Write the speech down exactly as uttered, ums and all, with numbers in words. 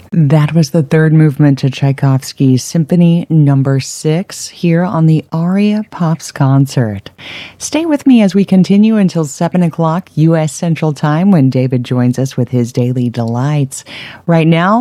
That was the third movement to Tchaikovsky's Symphony Number Six here on the Aria Pops concert. Stay with me as we continue until seven o'clock U S Central Time when David joins us with his Daily Delights. Right now,